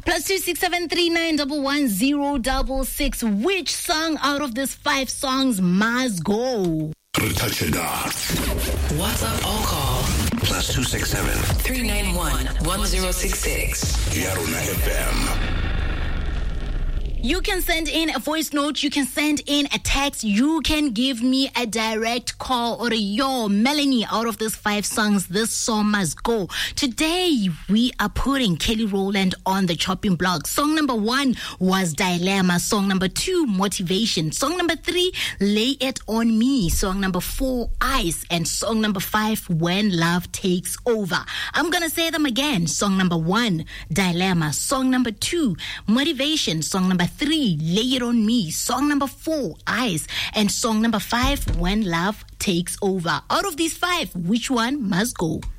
+26739111066. Which song out of these 5 songs must go? WhatsApp or call +267 391 1066. Yaruna FM. You can send in a voice note, you can send in a text, you can give me a direct call or yo, Melanie, out of these 5 songs, this song must go. Today, we are putting Kelly Rowland on the chopping block. Song number 1 was Dilemma. Song number 2, Motivation. Song number 3, Lay It On Me. Song number 4, Ice. And song number 5, When Love Takes Over. I'm gonna say them again. Song number 1, Dilemma. Song number 2, Motivation. Song number 3, Lay It On Me. Song number 4, Ice. And song number 5, When Love Takes Over. Out of these 5, which one must go?